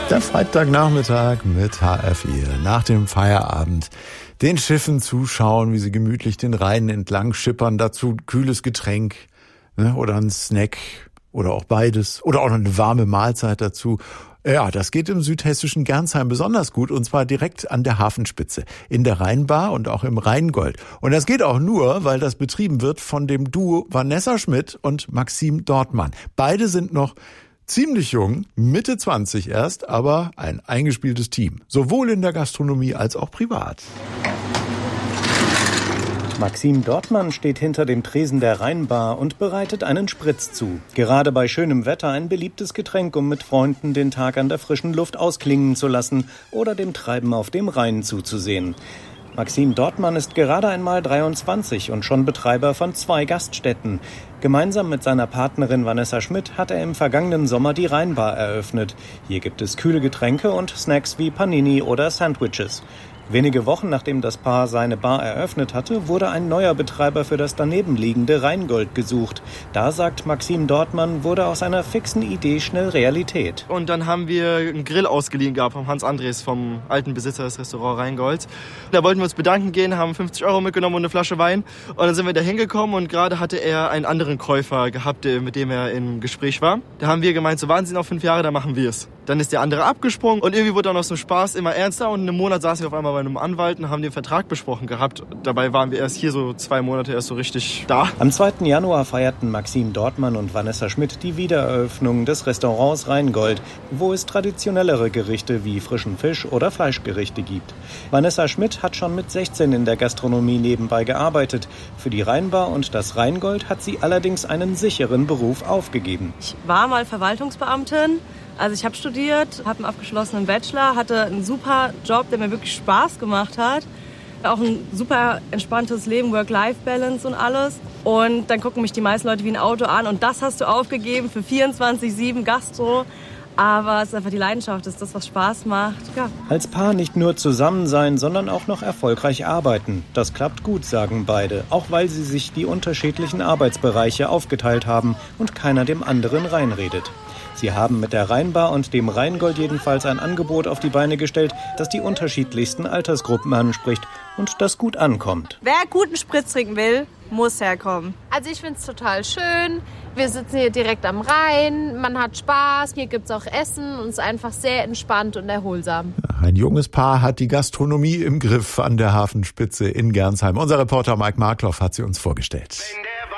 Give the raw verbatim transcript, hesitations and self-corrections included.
Der Freitagnachmittag mit H R vier. Nach dem Feierabend den Schiffen zuschauen, wie sie gemütlich den Rhein entlang schippern. Dazu ein kühles Getränk, ne, oder ein Snack oder auch beides. Oder auch noch eine warme Mahlzeit dazu. Ja, das geht im südhessischen Gernsheim besonders gut, und zwar direkt an der Hafenspitze, in der Rheinbar und auch im Rheingold. Und das geht auch nur, weil das betrieben wird von dem Duo Vanessa Schmidt und Maxim Dortmann. Beide sind noch ziemlich jung, Mitte zwanzig erst, aber ein eingespieltes Team, sowohl in der Gastronomie als auch privat. Maxim Dortmann steht hinter dem Tresen der Rheinbar und bereitet einen Spritz zu. Gerade bei schönem Wetter ein beliebtes Getränk, um mit Freunden den Tag an der frischen Luft ausklingen zu lassen oder dem Treiben auf dem Rhein zuzusehen. Maxim Dortmann ist gerade einmal dreiundzwanzig und schon Betreiber von zwei Gaststätten. Gemeinsam mit seiner Partnerin Vanessa Schmidt hat er im vergangenen Sommer die Rheinbar eröffnet. Hier gibt es kühle Getränke und Snacks wie Panini oder Sandwiches. Wenige Wochen nachdem das Paar seine Bar eröffnet hatte, wurde ein neuer Betreiber für das danebenliegende Rheingold gesucht. Da, sagt Maxim Dortmann, wurde aus einer fixen Idee schnell Realität. Und dann haben wir einen Grill ausgeliehen gehabt vom Hans Andres, vom alten Besitzer des Restaurants Rheingold. Da wollten wir uns bedanken gehen, haben fünfzig Euro mitgenommen und eine Flasche Wein. Und dann sind wir da hingekommen und gerade hatte er einen anderen Käufer gehabt, mit dem er im Gespräch war. Da haben wir gemeint, so waren sie noch fünf Jahre, dann machen wir es. Dann ist der andere abgesprungen und irgendwie wurde dann aus dem Spaß immer ernster und in einem Monat saßen wir auf einmal bei einem Anwalt und haben den Vertrag besprochen gehabt. Dabei waren wir erst hier so zwei Monate erst so richtig da. Am zweiten Januar feierten Maxim Dortmann und Vanessa Schmidt die Wiedereröffnung des Restaurants Rheingold, wo es traditionellere Gerichte wie frischen Fisch oder Fleischgerichte gibt. Vanessa Schmidt hat schon mit sechzehn in der Gastronomie nebenbei gearbeitet. Für die Rheinbar und das Rheingold hat sie allerdings einen sicheren Beruf aufgegeben. Ich war mal Verwaltungsbeamtin. Also ich habe studiert, habe einen abgeschlossenen Bachelor, hatte einen super Job, der mir wirklich Spaß gemacht hat. Auch ein super entspanntes Leben, Work-Life-Balance und alles. Und dann gucken mich die meisten Leute wie ein Auto an und das hast du aufgegeben für vierundzwanzig sieben Gastro. Aber es ist einfach die Leidenschaft, es ist das, was Spaß macht. Ja. Als Paar nicht nur zusammen sein, sondern auch noch erfolgreich arbeiten. Das klappt gut, sagen beide, auch weil sie sich die unterschiedlichen Arbeitsbereiche aufgeteilt haben und keiner dem anderen reinredet. Sie haben mit der Rheinbar und dem Rheingold jedenfalls ein Angebot auf die Beine gestellt, das die unterschiedlichsten Altersgruppen anspricht und das gut ankommt. Wer guten Spritz trinken will, muss herkommen. Also ich finde es total schön. Wir sitzen hier direkt am Rhein, man hat Spaß, hier gibt es auch Essen und es ist einfach sehr entspannt und erholsam. Ein junges Paar hat die Gastronomie im Griff an der Hafenspitze in Gernsheim. Unser Reporter Mike Markloff hat sie uns vorgestellt.